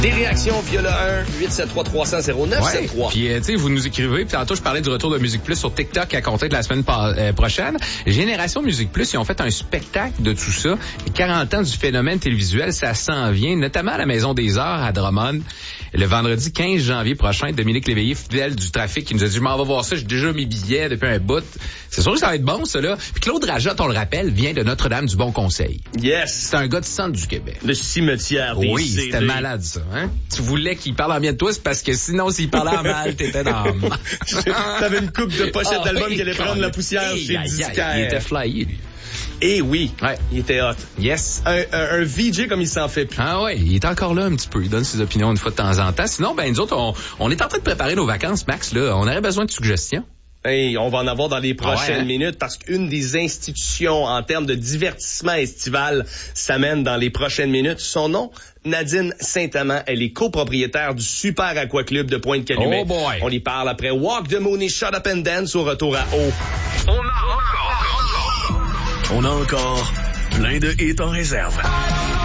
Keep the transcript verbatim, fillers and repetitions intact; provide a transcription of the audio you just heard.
Des réactions via le un huit sept trois trois zéro zéro neuf sept trois. Ouais. Puis, euh, tu sais, vous nous écrivez. Puis tantôt, je parlais du retour de Musique Plus sur TikTok à compter de la semaine pa- euh, prochaine. Génération Musique Plus, ils ont fait un spectacle de tout ça. quarante ans du phénomène télévisuel, ça s'en vient, notamment à la Maison des Arts à Drummond. Le vendredi quinze janvier prochain, Dominique Léveillé, fidèle du trafic, qui nous a dit, je m'en vais voir ça, j'ai déjà mes billets depuis un bout. C'est sûr que ça va être bon, ça, là. Puis Claude Rajotte, on le rappelle, vient de Notre-Dame du Bon Conseil. Yes. C'est un gars du centre du Québec. Le cimetière des Oui, C D. c'était malade, ça. Hein? Tu voulais qu'il parle en bien de toi, c'est parce que sinon, s'il parlait en mal, t'étais dans... T'avais une coupe de pochette Ah, d'album oui, qui allait prendre la poussière hey, chez aïe, Disquaire. aïe, il était flyé, lui. Eh oui, Ouais. il était hot. Yes. Un, un, un V J comme il s'en fait plus. Ah ouais, il est encore là un petit peu. Il donne ses opinions une fois de temps en temps. Sinon, ben nous autres, on, on est en train de préparer nos vacances, Max. Là, on aurait besoin de suggestions. Hey, on va en avoir dans les prochaines Ouais, hein? minutes parce qu'une des institutions en termes de divertissement estival s'amène dans les prochaines minutes. Son nom, Nadine Saint-Amand. Elle est copropriétaire du Super Aqua Club de Pointe-Calumet. Oh boy. On y parle après Walk the Moon et Shut Up and Dance au retour à eau. On a encore, on a encore plein de hits en réserve.